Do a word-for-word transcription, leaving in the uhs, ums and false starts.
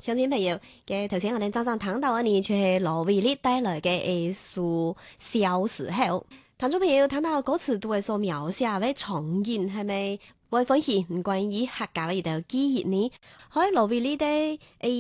鄉親朋友嘅頭先我哋早早聽到嘅呢，就係羅偉力帶來嘅一首小時候。聽眾朋友聽到歌詞都係所描寫嘅場景，係咪會歡喜？唔關於客家嘅一道記憶呢？喺羅偉力的誒。